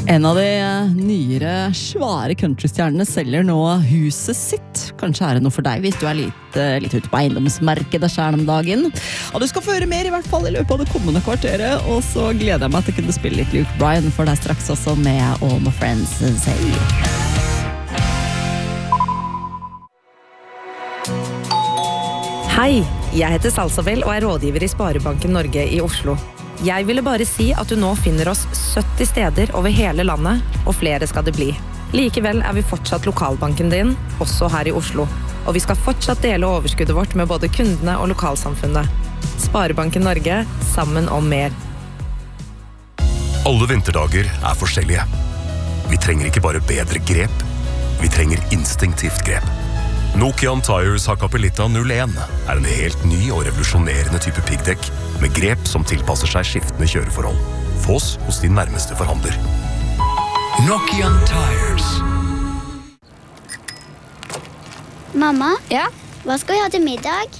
En av de nyere, svære countrystjernene selger nå huset sitt. Kanskje er det noe for deg hvis du er litt ute på eiendomsmarkedet selv om dagen. Og du skal få høre mer i hvert fall i løpet av det kommende kvarteret. Og så gleder jeg meg til å kunne spille litt Luke Bryan for deg straks også med All My Friends Say. Hei, jeg heter Salsabel og er rådgiver i Sparebanken Norge i Oslo. Jeg ville bare si at du nå finner oss 70 steder over hele landet, og flere skal det bli. Likevel er vi fortsatt lokalbanken din, også her i Oslo. Og vi skal fortsatt dele overskuddet vårt med både kundene og lokalsamfunnet. Sparebanken Norge, sammen om mer. Alle vinterdager er forskjellige. Vi trenger ikke bare bedre grep, vi trenger instinktivt grep. Nokian Tires Hakkapeliitta 01 er en helt ny og revolusjonerende type piggdekk med grep som tilpasser seg skiftende kjøreforhold. Få oss hos din nærmeste forhandler. Nokian Tires. Mamma? Ja? Hva skal vi ha til middag?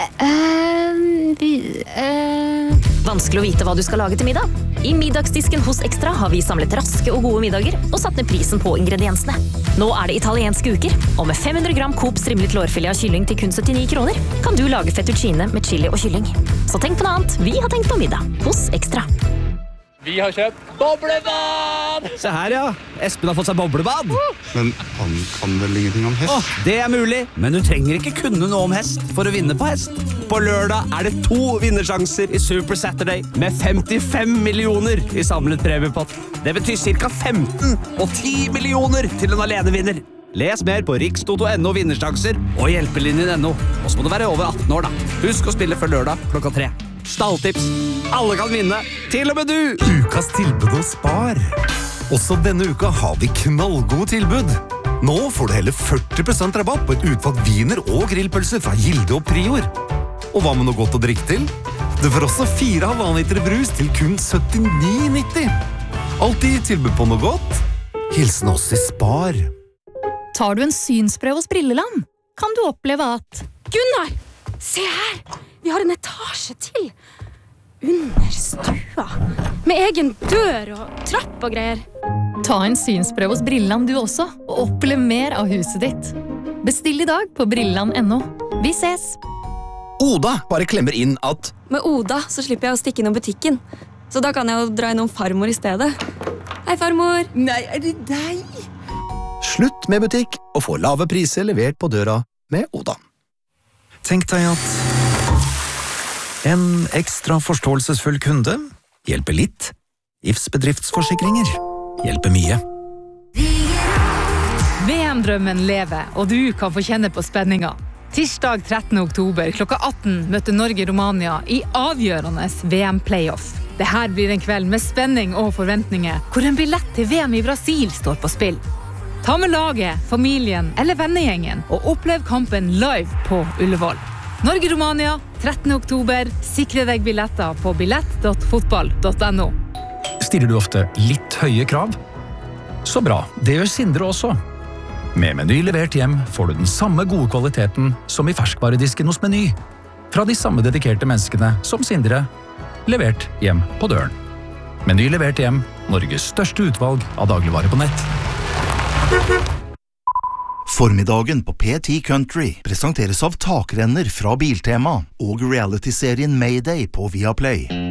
Vanskelig å vite hva du skal lage til middag. I middagsdisken hos Extra har vi samlet raske og gode middager og satt ned prisen på ingrediensene. Nå er det italienske uker, og med 500 gram Coop strimlet lårfilet av kylling til kun 79 kroner, kan du lage fettuccine med chili og kylling. Så tenk på noe annet. Vi har tenkt på middag hos Extra. Vi har kjøpt boblebad! Se her, ja. Espen har fått seg boblebad. Men han kan vel ingenting om hest? Det er mulig, men du trenger ikke kunne noe om hest for å vinne på hest. På lørdag er det 2 vinnersjanser i Super Saturday med 55 millioner i samlet premiepott. Det betyr cirka 15 og 10 millioner til en alenevinner. Les mer på rikstoto.no vinnersjanser og hjelpelinjen.no. Og så må du være over 18 år da. Husk å spille før lørdag klokka 3. Stalltips. Alle kan vinne, til og med du! Ukas tilbud hos Spar. Også denne uka har vi knallgode tilbud. Nå får du hele 40% rabatt på et utvalgt viner og grillpølser fra Gilde og Prior. Og hva med noe godt å drikke til? Du får også 4 halvannen liter brus til kun 79,90. Alltid tilbud på noe godt. Hilsen oss i Spar. Tar du en synsprøve hos Brilleland, kan du oppleve at Gunnar, se her! Vi har en etasje til. Under stua. Med egen dør og trapp og greier. Ta en synsprøve hos Brilleland du også, og opplev mer av huset ditt. Bestill i dag på brilleland.no. Vi ses! Oda bare klemmer inn at Med Oda så slipper jeg å stikke innom butikken. Så da kan jeg jo dra innom farmor i stedet. Hei, farmor! Nei, er det deg? slutt med butikk og få lave priser levert på døra med Oda. Tenk deg at en ekstra forståelsesfull kunde hjelper litt. IFs bedriftsforsikringer hjelper mye. VM-drømmen lever, og du kan få kjenne på spenninga. Tirsdag 13. oktober klokka 18 møter Norge-Romania i avgjørende VM-playoff. Dette blir en kveld med spenning og forventninger, hvor en billett til VM i Brasil står på spill. Ta med laget, familien eller vennegjengen og opplev kampen live på Ullevål. Norge-Romania, 13. oktober. Sikre deg billetter på billett.fotball.no. Stiller du ofte litt høye krav? Så bra, det gjør Sindre også. Med Meny levert hjem får du den samme gode kvaliteten som i ferskvaredisken hos Meny. Fra de samme dedikerte menneskene som Sindre, levert hjem på døren. Meny levert hjem, Norges største utvalg av dagligvarer på nett. Formiddagen på P10 Country presenteres av takrenner fra Biltema og reality-serien Mayday på Viaplay.